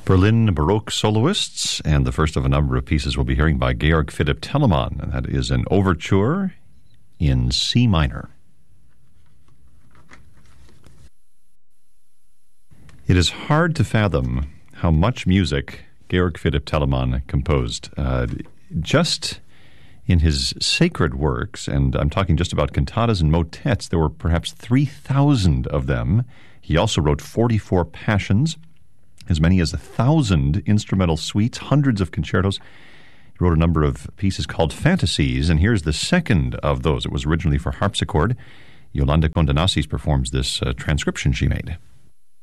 Berlin Baroque soloists, and the first of a number of pieces we'll be hearing by Georg Philipp Telemann, and that is an overture in C minor. It is hard to fathom how much music Georg Philipp Telemann composed. Just in his sacred works, and I'm talking just about cantatas and motets, there were perhaps 3,000 of them. He also wrote 44 passions, as many as 1,000 instrumental suites, hundreds of concertos. He wrote a number of pieces called fantasies, and here's the second of those. It was originally for harpsichord. Yolanda Condonassis performs this transcription she made.